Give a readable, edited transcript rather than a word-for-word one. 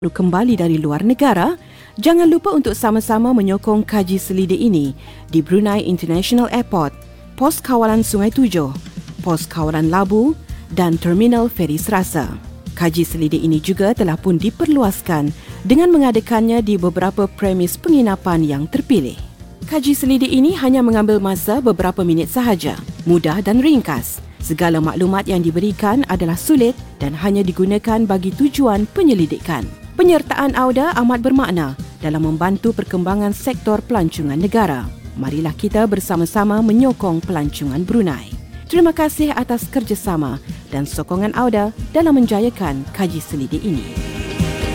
kembali dari luar negara, jangan lupa untuk sama-sama menyokong kaji selidik ini di Brunei International Airport, Pos Kawalan Sungai Tujuh, Pos Kawalan Labu dan Terminal Feri Serasa. Kaji selidik ini juga telah pun diperluaskan dengan mengadakannya di beberapa premis penginapan yang terpilih. Kaji selidik ini hanya mengambil masa beberapa minit sahaja, mudah dan ringkas. Segala maklumat yang diberikan adalah sulit dan hanya digunakan bagi tujuan penyelidikan. Penyertaan Auda amat bermakna dalam membantu perkembangan sektor pelancongan negara. Marilah kita bersama-sama menyokong pelancongan Brunei. Terima kasih atas kerjasama dan sokongan Auda dalam menjayakan kaji selidik ini.